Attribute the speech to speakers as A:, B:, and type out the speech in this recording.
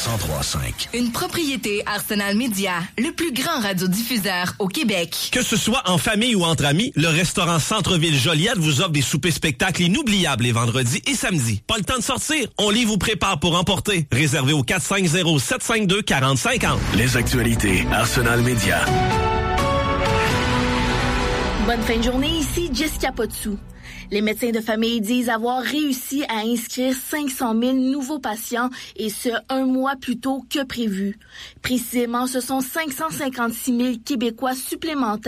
A: 103.5.
B: Une propriété Arsenal Média, le plus grand radiodiffuseur au Québec.
C: Que ce soit en famille ou entre amis, le restaurant Centre-Ville Joliette vous offre des soupers spectacles inoubliables les vendredis et samedis. Pas le temps de sortir? On vous prépare pour emporter. Réservé au 450-752-4050.
A: Les actualités Arsenal Média.
D: Bonne fin de journée, ici Jessica Potsou. Les médecins de famille disent avoir réussi à inscrire 500 000 nouveaux patients et ce, 1 mois plus tôt que prévu. Précisément, ce sont 556 000 Québécois supplémentaires